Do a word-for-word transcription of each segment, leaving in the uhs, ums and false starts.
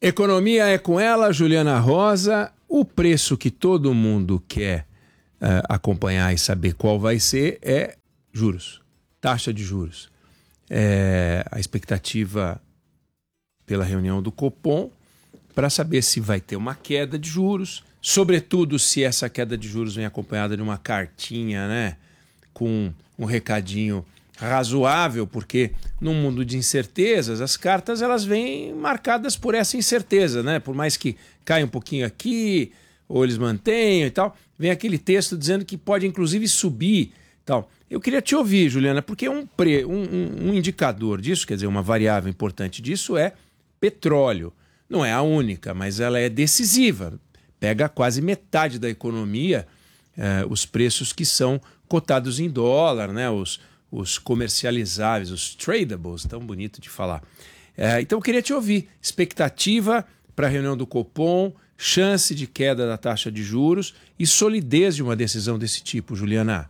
Economia é com ela, Juliana Rosa. O preço que todo mundo quer uh, acompanhar e saber qual vai ser é juros, taxa de juros. É, a expectativa pela reunião do Copom para saber se vai ter uma queda de juros, sobretudo se essa queda de juros vem acompanhada de uma cartinha, né, com um recadinho razoável, porque num mundo de incertezas, as cartas elas vêm marcadas por essa incerteza, né? Por mais que caia um pouquinho aqui, ou eles mantenham e tal, vem aquele texto dizendo que pode inclusive subir e tal. Eu queria te ouvir, Juliana, porque um, pre, um, um, um indicador disso, quer dizer, uma variável importante disso é petróleo. Não é a única, mas ela é decisiva. Pega quase metade da economia, eh, os preços que são cotados em dólar, né? Os os comercializáveis, os tradables, tão bonito de falar. É, então eu queria te ouvir, expectativa para a reunião do Copom, chance de queda da taxa de juros e solidez de uma decisão desse tipo, Juliana.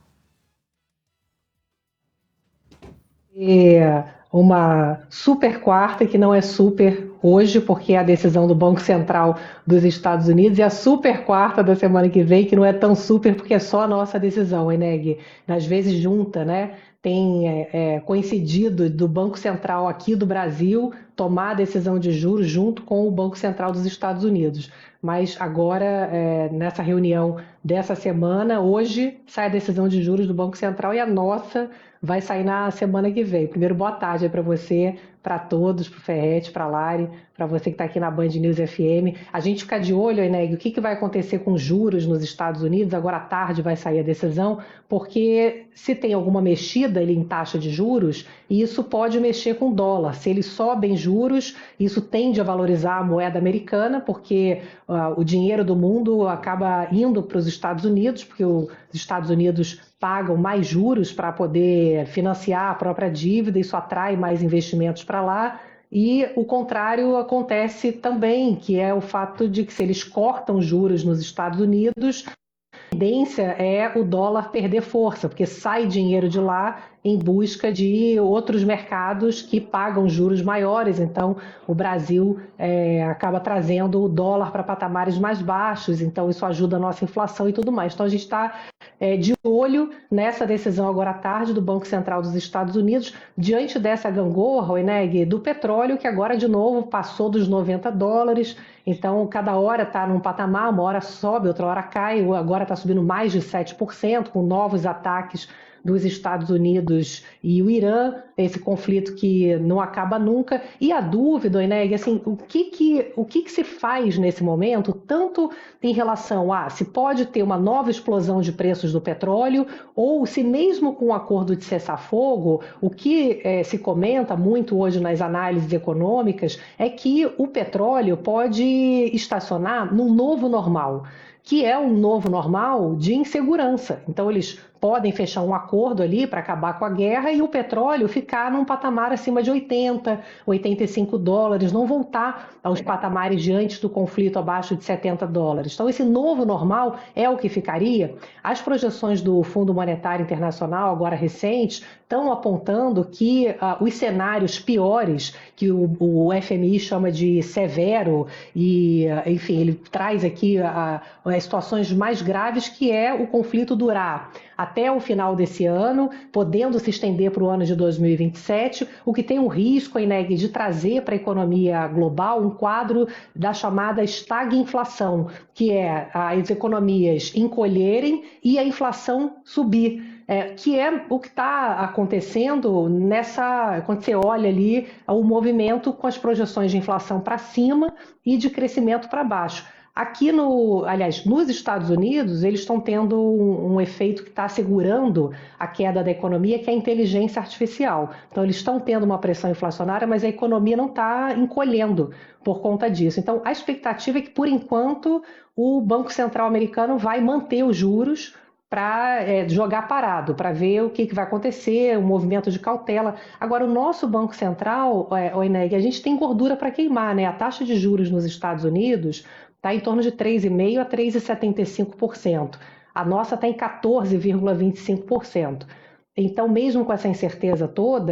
É uma super quarta, que não é super hoje, porque é a decisão do Banco Central dos Estados Unidos, e a super quarta da semana que vem, que não é tão super, porque é só a nossa decisão, Eneg. Às vezes junta, né? Tem é, é, coincidido do Banco Central aqui do Brasil tomar a decisão de juros junto com o Banco Central dos Estados Unidos. Mas agora, é, nessa reunião dessa semana, hoje sai a decisão de juros do Banco Central e a nossa vai sair na semana que vem. Primeiro, boa tarde aí para você, para todos, para o Ferretti, para a Lari, para você que está aqui na Band News F M. A gente fica de olho, Eneg, o que, que vai acontecer com juros nos Estados Unidos. Agora à tarde vai sair a decisão, porque se tem alguma mexida ali em taxa de juros, isso pode mexer com o dólar. Se eles sobem juros, isso tende a valorizar a moeda americana, porque uh, o dinheiro do mundo acaba indo para os Estados Unidos, porque os Estados Unidos pagam mais juros para poder financiar a própria dívida, isso atrai mais investimentos para lá. E o contrário acontece também, que é o fato de que se eles cortam juros nos Estados Unidos, a tendência é o dólar perder força, porque sai dinheiro de lá em busca de outros mercados que pagam juros maiores. Então, o Brasil é, acaba trazendo o dólar para patamares mais baixos, então isso ajuda a nossa inflação e tudo mais. Então, a gente está é, de olho nessa decisão agora à tarde do Banco Central dos Estados Unidos, diante dessa gangorra, Eneg, do petróleo, que agora de novo passou dos noventa dólares. Então, cada hora está num patamar, uma hora sobe, outra hora cai, agora está subindo mais de sete por cento, com novos ataques dos Estados Unidos e o Irã, esse conflito que não acaba nunca. E a dúvida, Eneg, assim, o que que, o que que se faz nesse momento, tanto em relação a se pode ter uma nova explosão de preços do petróleo, ou se mesmo com o acordo de cessar-fogo, o que eh, se comenta muito hoje nas análises econômicas é que o petróleo pode estacionar num novo normal, que é um novo normal de insegurança. Então, eles podem fechar um acordo ali para acabar com a guerra e o petróleo ficar num patamar acima de oitenta, oitenta e cinco dólares, não voltar aos patamares de antes do conflito abaixo de setenta dólares. Então, esse novo normal é o que ficaria. As projeções do Fundo Monetário Internacional, agora recentes, estão apontando que uh, os cenários piores, que o, o F M I chama de severo, e, uh, enfim, ele traz aqui uh, as situações mais graves, que é o conflito durar até o final desse ano, podendo se estender para o ano de dois mil e vinte e sete, o que tem um risco, Eneg, de trazer para a economia global um quadro da chamada estagflação, que é as economias encolherem e a inflação subir. É, que é o que está acontecendo nessa, quando você olha ali o movimento com as projeções de inflação para cima e de crescimento para baixo. Aqui no, aliás, nos Estados Unidos, eles estão tendo um, um efeito que está segurando a queda da economia, que é a inteligência artificial. Então, eles estão tendo uma pressão inflacionária, mas a economia não está encolhendo por conta disso. Então, a expectativa é que, por enquanto, o Banco Central americano vai manter os juros para é, jogar parado, para ver o que, que vai acontecer, um movimento de cautela. Agora, o nosso Banco Central, é, o Eneg, a gente tem gordura para queimar, né? A taxa de juros nos Estados Unidos está em torno de três vírgula cinco por cento a três vírgula setenta e cinco por cento. A nossa está em quatorze vírgula vinte e cinco por cento. Então, mesmo com essa incerteza toda,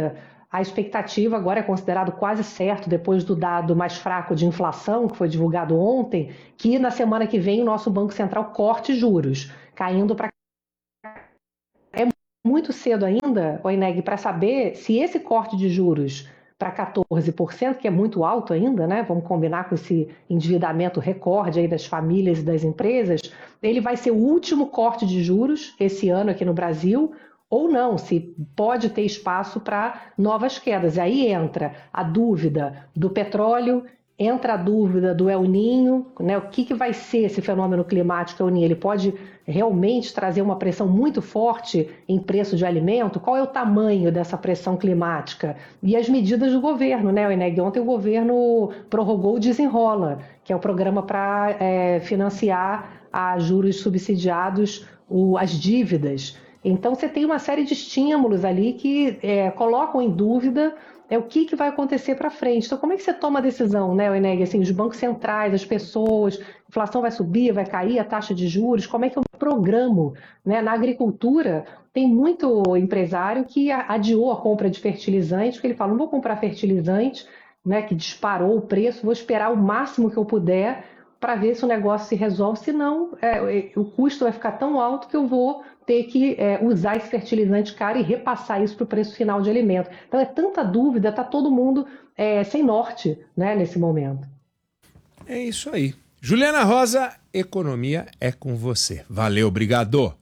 a expectativa agora é considerado quase certo, depois do dado mais fraco de inflação, que foi divulgado ontem, que na semana que vem o nosso Banco Central corte juros, caindo para... É muito cedo ainda, Oineg, para saber se esse corte de juros para quatorze por cento, que é muito alto ainda, né? Vamos combinar com esse endividamento recorde aí das famílias e das empresas, ele vai ser o último corte de juros esse ano aqui no Brasil, ou não, se pode ter espaço para novas quedas. E aí entra a dúvida do petróleo, entra a dúvida do El Niño, né? O que, que vai ser esse fenômeno climático El Niño? Ele pode realmente trazer uma pressão muito forte em preço de alimento? Qual é o tamanho dessa pressão climática? E as medidas do governo, né, Oineg? Ontem o governo prorrogou o Desenrola, que é o programa para é, financiar a juros subsidiados o, as dívidas. Então você tem uma série de estímulos ali que é, colocam em dúvida é, o que, que vai acontecer para frente. Então como é que você toma a decisão, né, Oineg? Assim, os bancos centrais, as pessoas, a inflação vai subir, vai cair, a taxa de juros, como é que eu programo? Né? Na agricultura tem muito empresário que adiou a compra de fertilizante, porque ele fala, não vou comprar fertilizante, né, que disparou o preço, vou esperar o máximo que eu puder para ver se o negócio se resolve, senão é, o custo vai ficar tão alto que eu vou ter que é, usar esse fertilizante caro e repassar isso para o preço final de alimento. Então é tanta dúvida, está todo mundo é, sem norte, né, nesse momento. É isso aí. Juliana Rosa, economia é com você. Valeu, obrigado.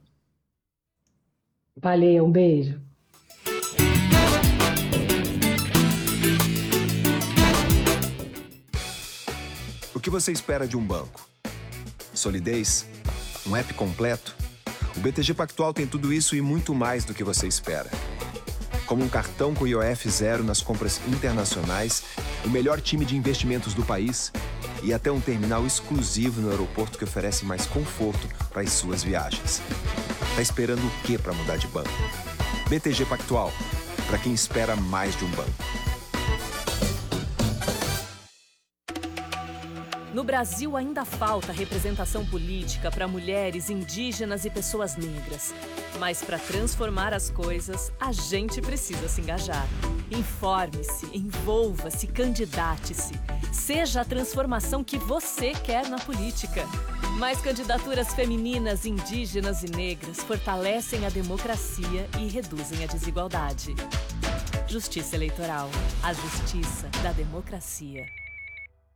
Valeu, um beijo. O que você espera de um banco? Solidez? Um app completo? O B T G Pactual tem tudo isso e muito mais do que você espera. Como um cartão com I O F zero nas compras internacionais, o melhor time de investimentos do país e até um terminal exclusivo no aeroporto que oferece mais conforto para as suas viagens. Tá esperando o quê para mudar de banco? B T G Pactual, para quem espera mais de um banco. No Brasil ainda falta representação política para mulheres, indígenas e pessoas negras. Mas para transformar as coisas, a gente precisa se engajar. Informe-se, envolva-se, candidate-se. Seja a transformação que você quer na política. Mais candidaturas femininas, indígenas e negras fortalecem a democracia e reduzem a desigualdade. Justiça Eleitoral. A justiça da democracia.